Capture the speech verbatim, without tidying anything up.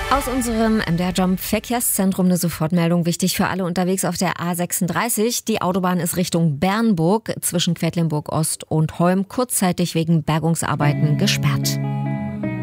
Aus unserem M D R-Jump Verkehrszentrum eine Sofortmeldung, wichtig für alle unterwegs auf der A sechsunddreißig. Die Autobahn ist Richtung Bernburg zwischen Quedlinburg Ost und Holm kurzzeitig wegen Bergungsarbeiten gesperrt.